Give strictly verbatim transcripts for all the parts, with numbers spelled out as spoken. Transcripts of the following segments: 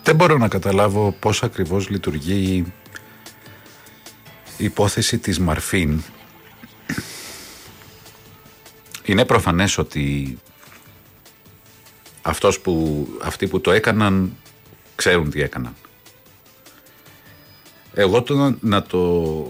Δεν μπορώ να καταλάβω πώς ακριβώς λειτουργεί η υπόθεση της Μαρφίν. Είναι προφανές ότι αυτός που, αυτοί που το έκαναν ξέρουν τι έκαναν. Εγώ το, να το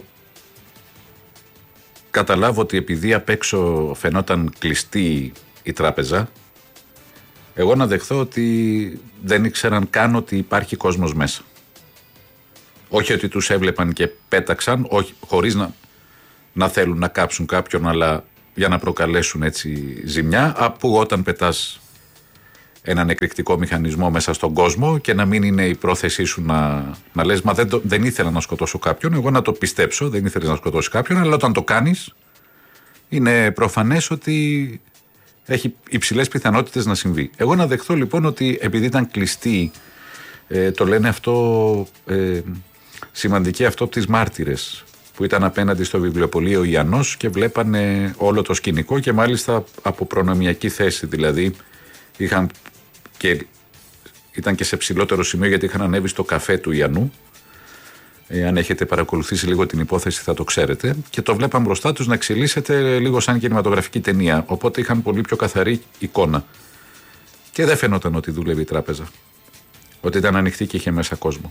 καταλάβω ότι επειδή απ' έξω φαινόταν κλειστή η τράπεζα, εγώ να δεχθώ ότι δεν ήξεραν καν ότι υπάρχει κόσμος μέσα. Όχι ότι τους έβλεπαν και πέταξαν, όχι, χωρίς να, να θέλουν να κάψουν κάποιον, αλλά για να προκαλέσουν έτσι ζημιά, από όταν πετάς έναν εκρηκτικό μηχανισμό μέσα στον κόσμο και να μην είναι η πρόθεσή σου να, να λες, μα δεν, το, δεν ήθελα να σκοτώσω κάποιον, εγώ να το πιστέψω, δεν ήθελες να σκοτώσει κάποιον, αλλά όταν το κάνεις είναι προφανές ότι έχει υψηλές πιθανότητες να συμβεί. Εγώ να δεχθώ λοιπόν ότι επειδή ήταν κλειστή, ε, το λένε αυτό ε, σημαντική αυτό από τις μάρτυρες που ήταν απέναντι στο βιβλιοπωλείο Ιαννός και βλέπανε όλο το σκηνικό και μάλιστα από προνομιακή θέση, δηλαδή είχαν και ήταν και σε ψηλότερο σημείο γιατί είχαν ανέβει στο καφέ του Ιαννού. Ε, αν έχετε παρακολουθήσει λίγο την υπόθεση θα το ξέρετε, και το βλέπαν μπροστά τους να εξελίσσεται λίγο σαν κινηματογραφική ταινία, οπότε είχαν πολύ πιο καθαρή εικόνα και δεν φαινόταν ότι δούλευε η τράπεζα, ότι ήταν ανοιχτή και είχε μέσα κόσμο.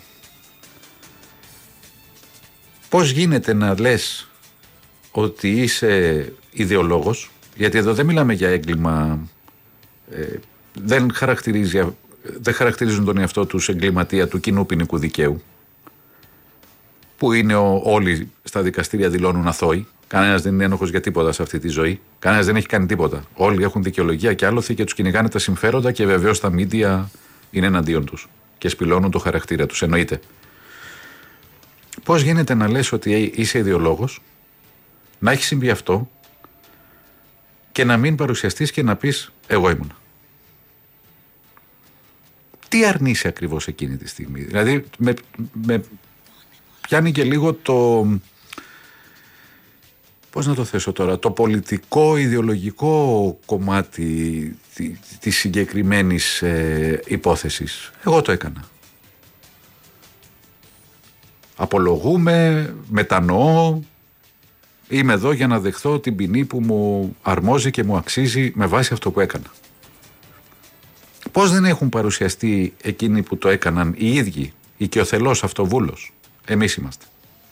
Πώς γίνεται να λες ότι είσαι ιδεολόγος, γιατί εδώ δεν μιλάμε για έγκλημα, ε, δεν, χαρακτηρίζει, δεν χαρακτηρίζουν τον εαυτό τους εγκληματία του κοινού ποινικού δικαίου, που είναι ο, όλοι στα δικαστήρια δηλώνουν αθώοι. Κανένας δεν είναι ένοχος για τίποτα σε αυτή τη ζωή. Κανένας δεν έχει κάνει τίποτα. Όλοι έχουν δικαιολογία και άλοθη και τους κυνηγάνε τα συμφέροντα και βεβαίως τα μίντια είναι εναντίον τους και σπηλώνουν το χαρακτήρα τους. Εννοείται. Πώς γίνεται να λες ότι είσαι ιδεολόγος, να έχει συμβεί αυτό και να μην παρουσιαστείς και να πεις εγώ ήμουνα? Τι αρνείσαι ακριβώς εκείνη τη στιγμή? Δηλαδή με, με πιάνει και λίγο το, πώς να το θέσω τώρα, το πολιτικό ιδεολογικό κομμάτι της συγκεκριμένης ε, υπόθεσης. Εγώ το έκανα. Απολογούμε, μετανοώ, είμαι εδώ για να δεχθώ την ποινή που μου αρμόζει και μου αξίζει με βάση αυτό που έκανα. Πώς δεν έχουν παρουσιαστεί εκείνοι που το έκαναν οι ίδιοι, ή και ο θελός αυτοβούλος? Εμείς είμαστε.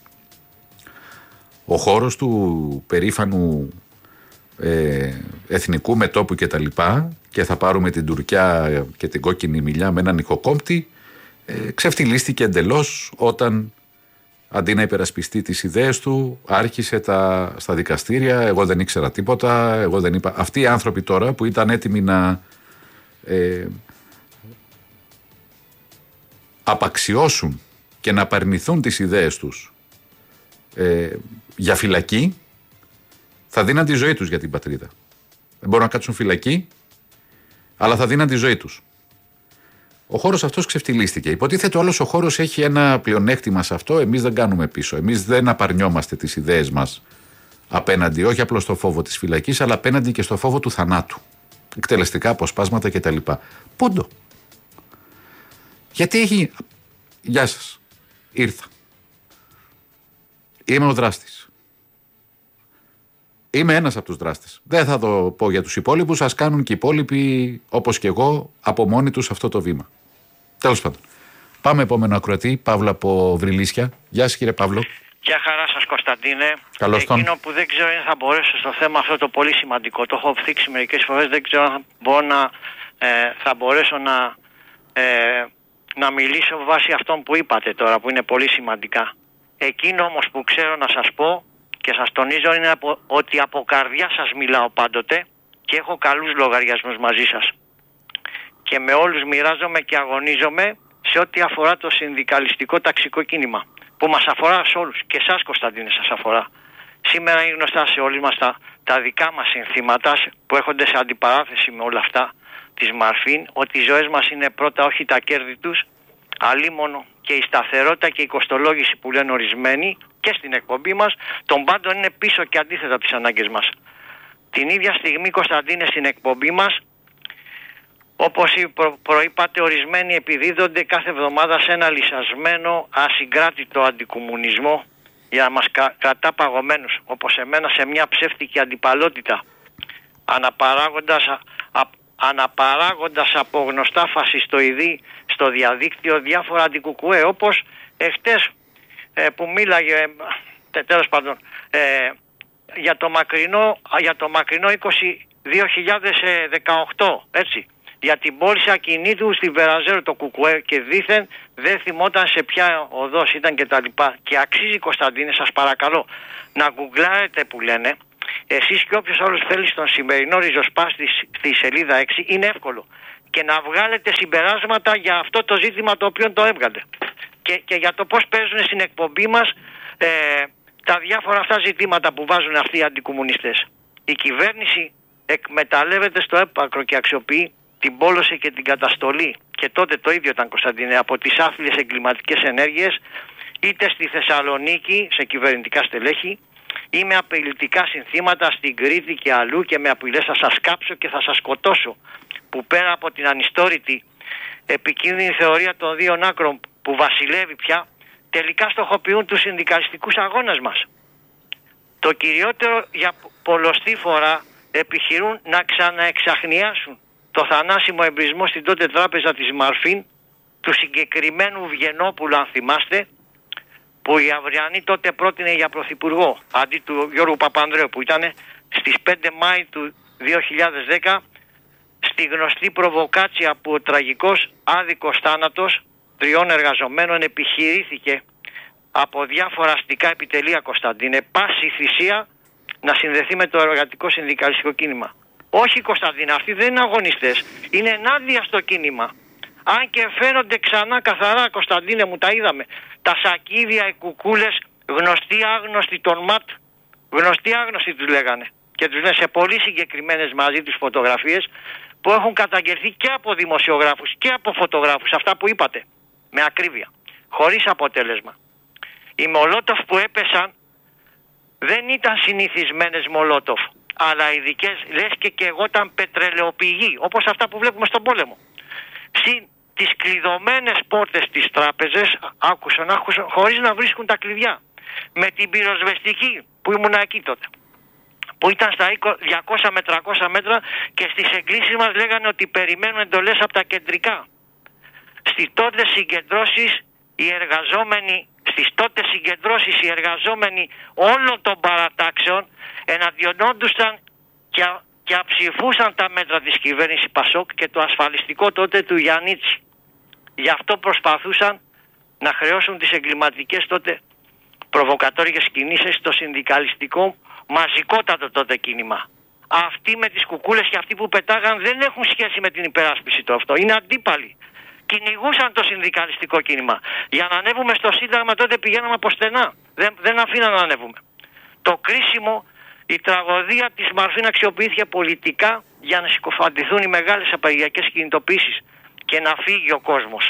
Ο χώρος του περήφανου ε, εθνικού μετώπου και τα λοιπά, και θα πάρουμε την Τουρκιά και την κόκκινη μιλιά με έναν ηχοκόμπτη, ε, ξεφτυλίστηκε εντελώς όταν αντί να υπερασπιστεί τις ιδέες του άρχισε τα, στα δικαστήρια, εγώ δεν ήξερα τίποτα, εγώ δεν είπα. Αυτοί οι άνθρωποι τώρα που ήταν έτοιμοι να ε, απαξιώσουν και να απαρνηθούν τις ιδέες τους ε, για φυλακή, θα δίναν τη ζωή τους για την πατρίδα. Δεν μπορούν να κάτσουν φυλακή, αλλά θα δίναν τη ζωή τους. Ο χώρος αυτός ξεφτυλίστηκε. Υποτίθεται όλος ο χώρος έχει ένα πλεονέκτημα σε αυτό. Εμείς δεν κάνουμε πίσω. Εμείς δεν απαρνιόμαστε τις ιδέες μας απέναντι, όχι απλώς στο φόβο της φυλακής, αλλά απέναντι και στο φόβο του θανάτου. Εκτελεστικά αποσπάσματα κτλ. Πόντο. Γιατί έχει. Γεια σας. Ήρθα. Είμαι ο δράστης. Είμαι ένας από τους δράστες. Δεν θα το πω για τους υπόλοιπους. Ας κάνουν και οι υπόλοιποι, όπως και εγώ, από μόνοι τους αυτό το βήμα. Τέλος πάντων. Πάμε επόμενο ακροατή. Παύλο από Βρυλίσια. Γεια σας κύριε Παύλο. Γεια χαρά σας Κωνσταντίνε. Καλώς τον. Εκείνο που δεν ξέρω είναι θα μπορέσω στο θέμα αυτό το πολύ σημαντικό. Το έχω θίξει μερικές φορές. Δεν ξέρω αν μπορώ να, ε, θα μπορέσω να, ε, να μιλήσω βάσει αυτών που είπατε τώρα, που είναι πολύ σημαντικά. Εκείνο όμως που ξέρω να σας πω και σας τονίζω είναι από, ότι από καρδιά σας μιλάω πάντοτε και έχω καλούς λογαριασμούς μαζί σας. Και με όλους μοιράζομαι και αγωνίζομαι σε ό,τι αφορά το συνδικαλιστικό ταξικό κίνημα. Που μας αφορά σε όλους. Και εσάς Κωνσταντίνε σας αφορά. Σήμερα είναι γνωστά σε όλοι μας τα, τα δικά μας συνθήματα που έχονται σε αντιπαράθεση με όλα αυτά της Μαρφίν, ότι οι ζωές μας είναι πρώτα όχι τα κέρδη τους, αλίμονο και η σταθερότητα και η κοστολόγηση που λένε ορισμένοι και στην εκπομπή μας, των πάντων είναι πίσω και αντίθετα από τις ανάγκες μας. Την ίδια στιγμή Κωνσταντίνε στην εκπομπή μας, όπως προ, προείπατε, ορισμένοι επιδίδονται κάθε εβδομάδα σε ένα λυσασμένο ασυγκράτητο αντικομμουνισμό για να μας κα, κρατά παγωμένους, όπως εμένα, σε μια ψεύτικη αντιπαλότητα, αναπαράγοντας, α, αναπαράγοντας από γνωστά φασιστοειδή στο διαδίκτυο διάφορα αντικουκουέ, όπως εχτες ε, που μίλαγε, τε, τέλος πάντων, ε, για το μακρινό, για το μακρινό είκοσι δύο χιλιάδες δεκαοκτώ, έτσι, για την πώληση ακινήτου στην Βεραζέρο το κουκουέ, και δήθεν δεν θυμόταν σε ποια οδός ήταν και τα λοιπά. Και αξίζει, Κωνσταντίνε, σας παρακαλώ, να γκουγκλάρετε που λένε, εσείς και όποιος άλλος θέλει, στον σημερινό ριζοσπάστη στη σελίδα έξι, είναι εύκολο, και να βγάλετε συμπεράσματα για αυτό το ζήτημα το οποίο το έβγαλε, και, και για το πώς παίζουν στην εκπομπή μας ε, τα διάφορα αυτά ζητήματα που βάζουν αυτοί οι αντικομμουνιστές. Η κυβέρνηση εκμεταλλεύεται στο έπακρο και αξιοποιεί την πόλωση και την καταστολή, και τότε το ίδιο ήταν, Κωνσταντίνε, από τις άθλιες εγκληματικές ενέργειες, είτε στη Θεσσαλονίκη σε κυβερνητικά στελέχη, ή με απειλητικά συνθήματα στην Κρήτη και αλλού, και με απειλές θα σας κάψω και θα σας σκοτώσω, που πέρα από την ανιστόρητη επικίνδυνη θεωρία των δύο άκρων που βασιλεύει πια, τελικά στοχοποιούν τους συνδικαλιστικούς αγώνες μας. Το κυριότερο, για πολλοστή φορά επιχειρούν να ξαναεξαχνιάσουν το θανάσιμο εμπρισμό στην τότε τράπεζα της Μαρφίν, του συγκεκριμένου Βγενόπουλου, αν θυμάστε, που η Αυριανή τότε πρότεινε για πρωθυπουργό, αντί του Γιώργου Παπανδρέου, που ήταν στις πέντε Μάη του δύο χιλιάδες δέκα, στη γνωστή προβοκάτσια που ο τραγικός άδικος θάνατος τριών εργαζομένων επιχειρήθηκε από διάφορα αστικά επιτελεία, Κωνσταντίνε, πάση θυσία να συνδεθεί με το εργατικό συνδικαλιστικό κίνημα. Όχι, Κωνσταντίνε, αυτοί δεν είναι αγωνιστές, είναι ενάντια στο κίνημα. Αν και φαίνονται ξανά καθαρά, Κωνσταντίνε μου, τα είδαμε, τα σακίδια, οι κουκούλες, γνωστοί άγνωστοι των ΜΑΤ, γνωστοί άγνωστοι τους λέγανε, και τους λένε σε πολύ συγκεκριμένες μαζί τους φωτογραφίες που έχουν καταγγελθεί και από δημοσιογράφους και από φωτογράφους, αυτά που είπατε, με ακρίβεια, χωρίς αποτέλεσμα. Οι Μολότοφ που έπεσαν δεν ήταν συνηθισμένες Μολότοφ, αλλά ειδικές, λες και και εγώ ήταν πετρελαιοπηγή, όπως αυτά που βλέπουμε στον πόλεμο. Συν τις κλειδωμένες πόρτες της τράπεζας, άκουσαν, άκουσαν, χωρίς να βρίσκουν τα κλειδιά. Με την πυροσβεστική που ήμουν εκεί τότε, που ήταν στα διακόσια με τριακόσια μέτρα, και στις εκκλήσεις μας λέγανε ότι περιμένουν εντολές από τα κεντρικά. Στις τότε συγκεντρώσεις οι εργαζόμενοι, στις τότε συγκεντρώσεις οι εργαζόμενοι όλων των παρατάξεων εναντιονόντουσαν και, και αψηφούσαν τα μέτρα της κυβέρνησης Πασόκ και το ασφαλιστικό τότε του Γιαννίτσι. Γι' αυτό προσπαθούσαν να χρεώσουν τις εγκληματικές τότε προβοκατόριες κινήσεις στο συνδικαλιστικό μαζικότατο τότε κίνημα. Αυτοί με τις κουκούλες και αυτοί που πετάγαν δεν έχουν σχέση με την υπεράσπιση του αυτό. Είναι αντίπαλοι. Κυνηγούσαν το συνδικαλιστικό κίνημα. Για να ανέβουμε στο Σύνταγμα τότε πηγαίναμε από στενά. Δεν, δεν αφήναν να ανέβουμε. Το κρίσιμο, η τραγωδία της Μαρφίν αξιοποιήθηκε πολιτικά για να συκοφαντηθούν οι μεγάλες απεργιακές κινητοποίησεις και να φύγει ο κόσμος.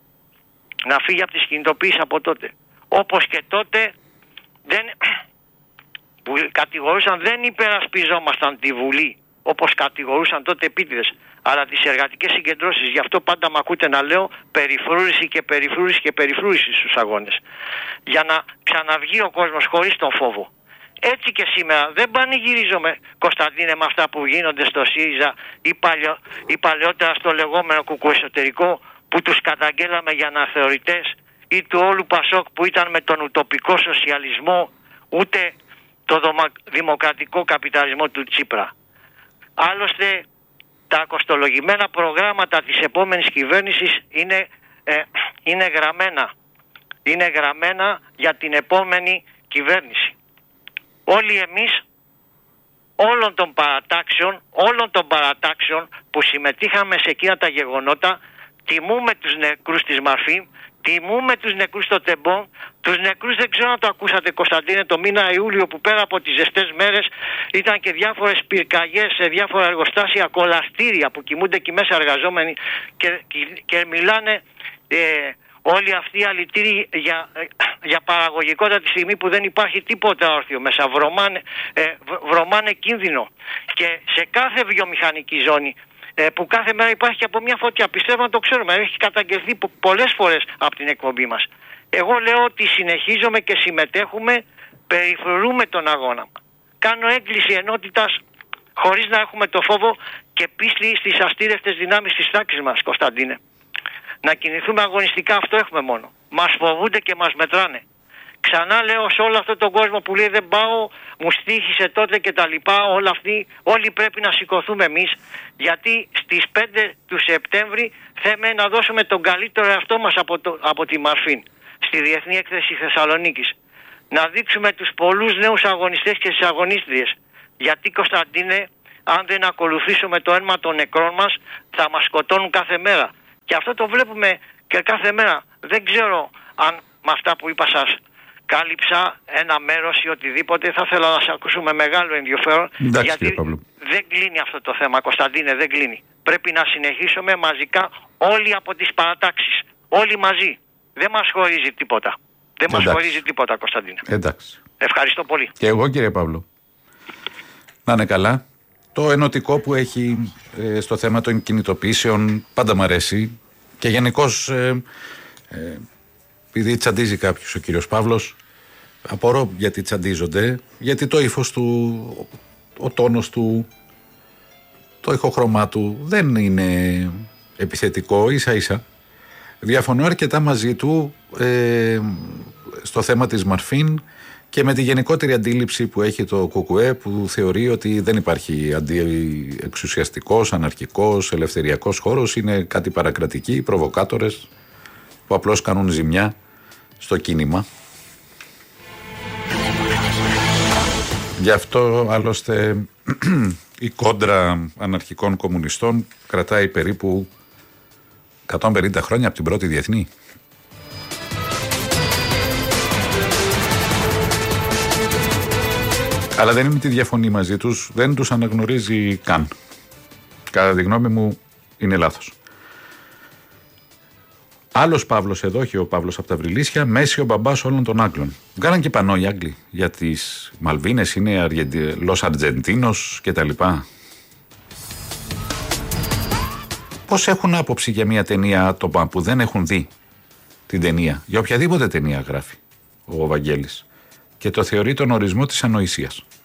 Να φύγει από τις κινητοποίησεις από τότε. Όπως και τότε δεν, που κατηγορούσαν, δεν υπερασπιζόμασταν τη Βουλή, όπως κατηγορούσαν τότε επίτηδες, αλλά τις εργατικές συγκεντρώσεις. Γι' αυτό πάντα μ' ακούτε να λέω περιφρούρηση και περιφρούρηση και περιφρούρηση στους αγώνες. Για να ξαναβγεί ο κόσμος χωρίς τον φόβο. Έτσι και σήμερα δεν πανηγυρίζομαι, Κωνσταντίνε, με αυτά που γίνονται στο ΣΥΡΙΖΑ ή, παλαιο, ή παλαιότερα στο λεγόμενο κουκουεσωτερικό, που τους καταγγέλαμε για αναθεωρητές, ή του όλου Πασόκ που ήταν με τον ουτοπικό σοσιαλισμό, ούτε το δημοκρατικό καπιταλισμό του Τσίπρα. Άλλωστε τα κοστολογημένα προγράμματα της επόμενης κυβέρνησης είναι, ε, είναι γραμμένα. Είναι γραμμένα για την επόμενη κυβέρνηση. Όλοι εμείς, όλων των παρατάξεων, όλων των παρατάξεων που συμμετείχαμε σε εκείνα τα γεγονότα, τιμούμε τους νεκρούς της Μαρφή, τιμούμε τους νεκρούς στο Τεμπόν, τους νεκρούς δεν ξέρω αν το ακούσατε, Κωνσταντίνε, το μήνα Ιούλιο, που πέρα από τις ζεστές μέρες ήταν και διάφορες πυρκαγιές σε διάφορα εργοστάσια, κολαστήρια που κοιμούνται εκεί μέσα εργαζόμενοι και, και, και μιλάνε ε, όλοι αυτοί οι αλητήριοι για, για παραγωγικότητα τη στιγμή που δεν υπάρχει τίποτα όρθιο μέσα. Βρωμάνε, ε, βρωμάνε κίνδυνο. Και σε κάθε βιομηχανική ζώνη ε, που κάθε μέρα υπάρχει από μια φωτιά. Πιστεύω να το ξέρουμε. Έχει καταγγελθεί πολλές φορές από την εκπομπή μας. Εγώ λέω ότι συνεχίζουμε και συμμετέχουμε, περιφρουρούμε τον αγώνα. Κάνω έκκληση ενότητας χωρίς να έχουμε το φόβο και πίστη στις αστήρευτες δυνάμεις της τάξης μας, Κωνσταντίνε. Να κινηθούμε αγωνιστικά, αυτό έχουμε μόνο. Μας φοβούνται και μας μετράνε. Ξανά λέω σε όλο αυτόν τον κόσμο που λέει δεν πάω, μου στοίχησε τότε και τα λοιπά, όλα αυτοί, όλοι πρέπει να σηκωθούμε εμείς, γιατί στις πέντε του Σεπτέμβρη θέλουμε να δώσουμε τον καλύτερο εαυτό μας από, το, από τη Μαρφίν, στη Διεθνή Έκθεση Θεσσαλονίκης. Να δείξουμε τους πολλούς νέους αγωνιστές και τις αγωνίστριες. Γιατί, Κωνσταντίνε, αν δεν ακολουθήσουμε το αίμα των νεκρών μας, θα μας σκοτώνουν κάθε μέρα. Και αυτό το βλέπουμε και κάθε μέρα. Δεν ξέρω αν με αυτά που είπα σας κάλυψα ένα μέρος ή οτιδήποτε. Θα ήθελα να σας ακούσουμε μεγάλο ενδιαφέρον. Εντάξει, γιατί δεν κλείνει αυτό το θέμα, Κωνσταντίνε, δεν κλείνει. Πρέπει να συνεχίσουμε μαζικά όλοι από τις παρατάξεις. Όλοι μαζί. Δεν μας χωρίζει τίποτα. Δεν μας χωρίζει τίποτα, Κωνσταντίνε. Εντάξει. Ευχαριστώ πολύ. Και εγώ, κύριε Παύλο. Να είναι καλά. Το ενωτικό που έχει ε, στο θέμα των κινητοποιήσεων πάντα μ' αρέσει. Και γενικώς, ε, ε, επειδή τσαντίζει κάποιος ο κύριος Παύλος, απορώ γιατί τσαντίζονται, γιατί το ύφος του, ο τόνος του, το ηχοχρώμά του δεν είναι επιθετικό, ίσα ίσα. Διαφωνώ αρκετά μαζί του ε, στο θέμα της Μαρφίν και με τη γενικότερη αντίληψη που έχει το ΚΚΕ, που θεωρεί ότι δεν υπάρχει αντιεξουσιαστικός, αναρχικός, ελευθεριακός χώρος, είναι κάτι παρακρατικοί, προβοκάτορες που απλώς κάνουν ζημιά στο κίνημα. Γι' αυτό άλλωστε η κόντρα αναρχικών κομμουνιστών κρατάει περίπου εκατόν πενήντα χρόνια από την πρώτη διεθνή. Αλλά δεν είναι τη διαφωνεί μαζί τους, δεν τους αναγνωρίζει καν. Κατά τη γνώμη μου είναι λάθος. Άλλος Παύλος εδώ, όχι ο Παύλος από τα Βρυλίσια, Μέση ο μπαμπάς όλων των Άγγλων. Βγάλαν και πανό οι Άγγλοι για τις Μαλβίνες, είναι Αργεντι... Λος Αρτζεντίνος κτλ. Πώς έχουν άποψη για μια ταινία άτομα που δεν έχουν δει την ταινία, για οποιαδήποτε ταινία γράφει ο Βαγγέλης, και το θεωρεί τον ορισμό της ανοησίας.